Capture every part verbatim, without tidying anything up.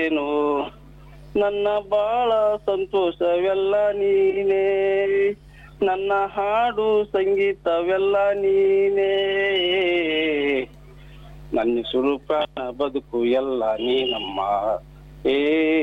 ಏನು ನನ್ನ ಬಾಳ ಸಂತೋಷವೆಲ್ಲ ನೀನೇ, ನನ್ನ ಹಾಡು ಸಂಗೀತವೆಲ್ಲ ನೀನೇ, ನನ್ನ ಸುರುಪಾನ ಬದುಕು ಎಲ್ಲ ನೀನಮ್ಮ. ಏ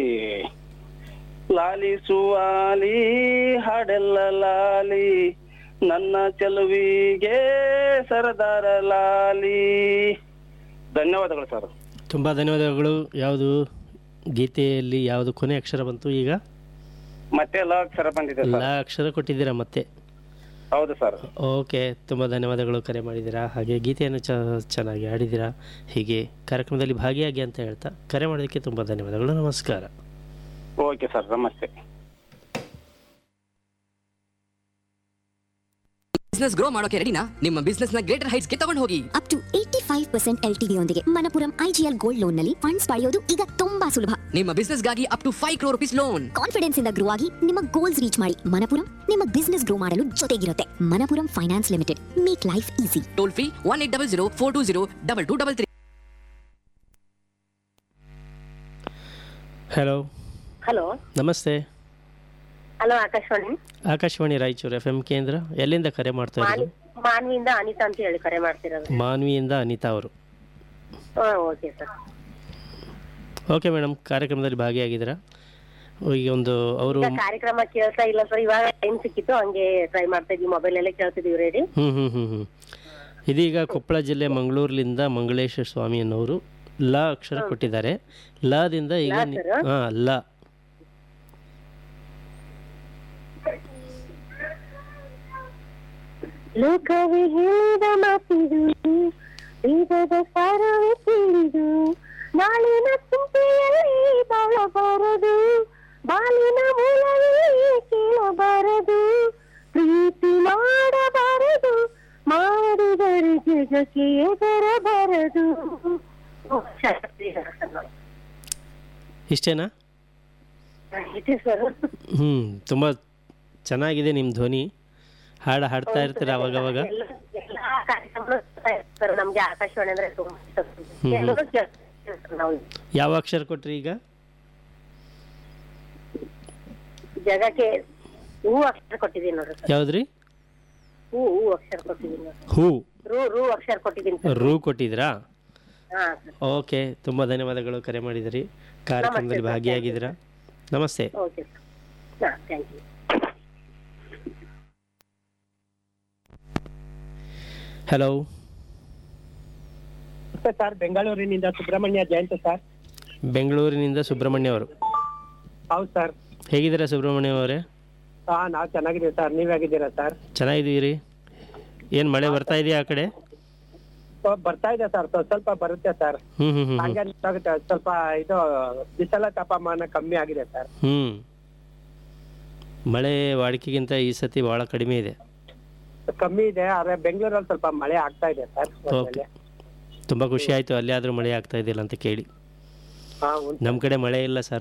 ಲಾಲಿಸುವಾಲಿ ಹಾಡೆಲ್ಲ ಲಾಲಿ, ನನ್ನ ಚೆಲುವಿಗೆ ಸರದಾರ ಲಾಲಿ. ಧನ್ಯವಾದಗಳು ಸರ್. ತುಂಬ ಧನ್ಯವಾದಗಳು. ಯಾವುದು ಗೀತೆಯಲ್ಲಿ ಯಾವುದು ಕೊನೆ ಅಕ್ಷರ ಬಂತು ಈಗ? ಮತ್ತೆ ಲ ಅಕ್ಷರ ಬಂದಿದೆ ಲ ಸರ್. ಅಕ್ಷರ ಕೊಟ್ಟಿದ್ದೀರಾ ಮತ್ತೆ? ಹೌದು ಸರ್. ಓಕೆ, ತುಂಬ ಧನ್ಯವಾದಗಳು ಕರೆ ಮಾಡಿದ್ದೀರಾ. ಹಾಗೆ ಗೀತೆಯನ್ನು ಚ ಚೆನ್ನಾಗಿ ಆಡಿದ್ದೀರಾ. ಹೀಗೆ ಕಾರ್ಯಕ್ರಮದಲ್ಲಿ ಭಾಗಿಯಾಗಿ ಅಂತ ಹೇಳ್ತಾ ಕರೆ ಮಾಡೋದಕ್ಕೆ ತುಂಬ ಧನ್ಯವಾದಗಳು. ನಮಸ್ಕಾರ. ಓಕೆ ಸರ್, ನಮಸ್ತೆ. ಬಿಸ್ನೆಸ್ ಗ್ರೋ ಮಾಡೋಕೆ ರೆಡಿನಾ? ನಿಮ್ಮ ಬಿಸ್ನೆಸ್ ನ ಗ್ರೇಟರ್ ಹೈಟ್ಸ್ ಗೆ ತಗೊಂಡು ಹೋಗಿ. Up to eighty five percent L T D ಯೊಂದಿಗೆ ಮಣಪುರಂ ಐಜಿಎಲ್ ಗೋಲ್ಡ್ ಲೋನ್ ನಲ್ಲಿ ಫಂಡ್ಸ್ ಪಡೆಯೋದು ಈಗ ತುಂಬಾ ಸುಲಭ. ನಿಮ್ಮ ಬಿಸ್ನೆಸ್ ಗಾಗಿ up to five crore rupees loan. Confidence ಇಂದ ಗ್ರೋ ಆಗಿ ನಿಮ್ಮ ಗೋಲ್ಸ್ ರೀಚ್ ಮಾಡಿ. ಮಣಪುರಂ ನಿಮ್ಮ ಬಿಸ್ನೆಸ್ ಗ್ರೋ ಮಾಡಲು ಜೊತೆಗಿರುತ್ತೆ. Manappuram finance limited, make life easy. Toll free one eight double zero four two zero double two double three. Hello. Hello, ನಮಸ್ತೆ. Hello, Akashvani. Akashvani Raichur F M ಕೇಂದ್ರ. ಎಲ್ಲಿಂದ ಕರೆ ಮಾಡ್ತಾ ಇರೋದು? ಮಾನ್ವಿಯಿಂದ ಅನಿತಾ ಅಂತ ಹೇಳಿ ಕರೆ ಮಾಡ್ತಿರೋದು. ಮಾನ್ವಿಯಿಂದ ಅನಿತಾ ಅವರು. Okay sir. ಓಕೆ ಮೇಡಮ್, ಕಾರ್ಯಕ್ರಮದಲ್ಲಿ ಭಾಗಿಯಾಗಿದ್ದೀರಾ? ಈಗ ಒಂದು ಅವರು ಕಾರ್ಯಕ್ರಮ ಕೇಳ್ತಾ ಇಲ್ಲ ಸರ್, ಇವಾಗ ಟೈಮ್ ಸಿಕ್ಕಿತ್ತು ಹಂಗೆ ಟ್ರೈ ಮಾಡ್ತಾ ಇದ್ವಿ, ಮೊಬೈಲ್ ಅಲ್ಲೇ ಕೇಳ್ತಿದೀವಿ ರೆಡಿ. ಹ್ಮ್ ಹ್ಮ್ ಹ್ಮ್ ಹ್ಮ್ ಇದೀಗ ಕೊಪ್ಪಳ ಜಿಲ್ಲೆ ಮಂಗಳೂರಿನಿಂದ ಮಂಗಳೇಶ್ವರ ಸ್ವಾಮಿ ಅನ್ನೋರು ಲ ಅಕ್ಷರ ಕೊಟ್ಟಿದ್ದಾರೆ. ಲದಿಂದ ಈಗ ಹಾ ಲ ಲೋಕವೇ ಹೇಳಿದ ಮಾತಿದು, ವೇದದ ಸಾರವೇ ತಿಳಿದು, ನಾಳಿನ ಚಿಂತೆಯಲ್ಲಿ ಬಾಳಬಾರದು, ಬಾಲಿನ ಮೂಲವೇ ಕೇಳಬಾರದು, ಪ್ರೀತಿ ಮಾಡಬಾರದು, ಮಾಡಿದರಿಗೆ ಜೊತೆ ಎದರಬಾರದು. ಇಷ್ಟೇನಾ? ಇದೆ ಸರ್. ಹ್ಮ್ ತುಂಬಾ ಚೆನ್ನಾಗಿದೆ ನಿಮ್ಮ ಧ್ವನಿ. ಹಾಡು ಹಾಡ್ತಾ ಇರ್ತೀರ ಅವಾಗವಾಗ? ನಮ್ಗೆ ಆಕಾಶವಾಣಿ ಅಂದ್ರೆ ತುಂಬಾ ಇಷ್ಟ. ಯಾವ ಅಕ್ಷರ ಕೊಟ್ರಿ ಈಗ? ಜಗಕ್ಕೆ ಹೂ ಅಕ್ಷರ ಕೊಟ್ಟಿದ್ದೀನಿ ನೋಡ್ರಿ. ಯಾವ್ದ್ರಿ? ಹೂ ಹೂ ಅಕ್ಷರ ಕೊಟ್ಟಿದ್ದೀನಿ. ಹೂ ರೂ ರೂ ಅಕ್ಷರ ಕೊಟ್ಟಿದ್ದೀನಿ. ರೂ ಕೊಟ್ಟಿದ್ರಾ? ಹಾ. ಓಕೆ, ತುಂಬಾ ಧನ್ಯವಾದಗಳು ಕರೆ ಮಾಡಿದಿರಿ. ಕಾರ್ಯಕ್ರಮದಲ್ಲಿ ಭಾಗಿಯಾಗಿದ್ದೀರಾ. ನಮಸ್ತೆ. Okay sir, thank you. Hello sir, ಬೆಂಗಳೂರಿನಿಂದ ಸುಬ್ರಹ್ಮಣ್ಯ ಜಯಂತ್ ಸರ್. ಬೆಂಗಳೂರಿನಿಂದ ಸುಬ್ರಹ್ಮಣ್ಯ ಅವರು. ಹೌದು ಸರ್. ಹೇಗಿದ್ದೀರಾ ಸುಬ್ರಹ್ಮಣ್ಯ ಅವರೇ? ಹಾ, ನಾವು ಚೆನ್ನಾಗಿದ್ದೀವಿ ಸರ್. ನೀವ್ ಹೇಗಿದ್ದೀರಾ ಸರ್? ಚೆನ್ನಾಗಿದ್ದೀರಿ. ಏನ್ ಮಳೆ ಬರ್ತಾ ಇದೆಯಾ ಆ ಕಡೆ? ಬರ್ತಾ ಇದೆ ಸರ್, ಸ್ವಲ್ಪ ಬರುತ್ತೆ ಸರ್. ಹ್ಮ್ ಹ್ಮ್ ಹ್ಮ್ ಹಾಗೆ ಸ್ವಲ್ಪ ಇದು ಬಿಸಿಲ ತಾಪಮಾನ ಕಮ್ಮಿ ಆಗಿದೆ ಸರ್. ಹ್ಮ್ ಮಳೆ ವಾಡಿಕೆಗಿಂತ ಈ ಸತಿ ಬಹಳ ಕಡಿಮೆ ಇದೆ. ಕಮ್ಮಿ ಇದೆ, ಆದ್ರೆ ಬೆಂಗಳೂರಲ್ಲಿ ಸ್ವಲ್ಪ ಮಳೆ ಆಗ್ತಾ ಇದೆ ಸರ್. ಓಕೆ, ತುಂಬಾ ಖುಷಿ ಆಯ್ತು ಅಲ್ಲಿ ಆದ್ರೂ ಮಳೆ ಆಗ್ತಾ ಇದೆಯಲ್ಲ ಅಂತ ಕೇಳಿ. ನಮ್ಮ ಕಡೆ ಮಳೆ ಇಲ್ಲ ಸರ್.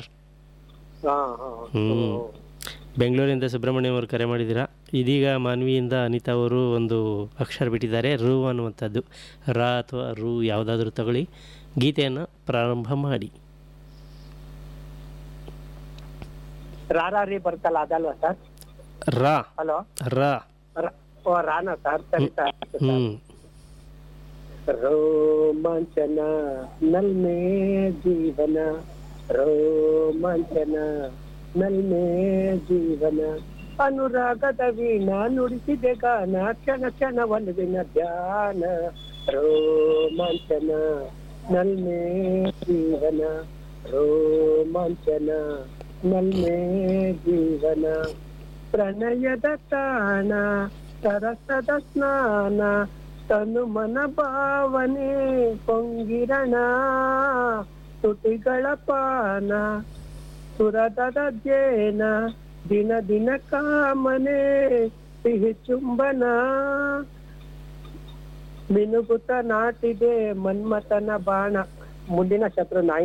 ಹ್ಮ್ ಬೆಂಗಳೂರಿಂದ ಸುಬ್ರಹ್ಮಣ್ಯ ಅವರು ಕರೆ ಮಾಡಿದ್ದೀರಾ. ಇದೀಗ ಮಾನ್ವಿಯಿಂದ ಅನಿತಾ ಅವರು ಒಂದು ಅಕ್ಷರ ಬಿಟ್ಟಿದ್ದಾರೆ, ರು ಅನ್ನುವಂಥದ್ದು. ರ ಅಥವಾ ರು ಯಾವುದಾದ್ರೂ ತಗೊಳ್ಳಿ, ಗೀತೆಯನ್ನು ಪ್ರಾರಂಭ ಮಾಡಿ. ರಾರಾರಿ ಬರುತ್ತಲ್ಲ ಅದಲ್ವಾ ಸರ್? ರಾ. ಹಲೋ, ರಾ. ಓ ರಾನಾ ಸರ್, ಸರಿ ಸರ್. ಹ್ಮ್ ರೋಮಾಂಚನ ನಲ್ಮೆ ಜೀವನ, ರೋಮಾಂಚನ ನಲ್ಮೆ ಜೀವನ, ಅನುರಾಗದ ವೀಣ ನುಡಿಸಿದೆ ಗಾನ, ಕ್ಷಣ ಕ್ಷಣ ಒಲವಿನ ಧ್ಯಾನ, ರೋಮಾಂಚನ ನಲ್ಮೆ ಜೀವನ, ರೋಮಾಂಚನ ನಲ್ಮೆ ಜೀವನ, ಪ್ರಣಯದ ತಾಣ ಸರಸದ ಸ್ನಾನ, ತನು ಮನ ಭಾವನೆ ಪೊಂಗಿರಣ, ತುಟಿಗಳ ಪಾನ ಸುರದದ ಜೇನ, ದಿನ ದಿನ ಕಾಮನೆ ಸಿಹಿ ಚುಂಬನ, ಮಿನುಗುತ್ತ ನಾಟಿದೆ ಮನ್ಮಥನ ಬಾಣ. ಮುಂದಿನ ಶತ್ರು ನಾಯಿ.